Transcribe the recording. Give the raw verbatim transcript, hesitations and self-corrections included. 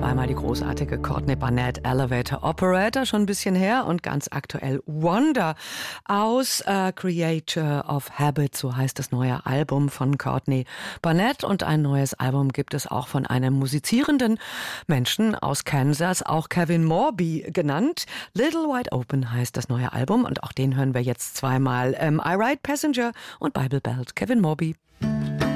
zweimal die großartige Courtney Barnett, Elevator Operator, schon ein bisschen her, und ganz aktuell Wonder aus äh, Creator of Habit, so heißt das neue Album von Courtney Barnett. Und ein neues Album gibt es auch von einem musizierenden Menschen aus Kansas, auch Kevin Morby genannt. Little Wide Open heißt das neue Album, und auch den hören wir jetzt zweimal. Ähm, I Ride Passenger und Bible Belt, Kevin Morby.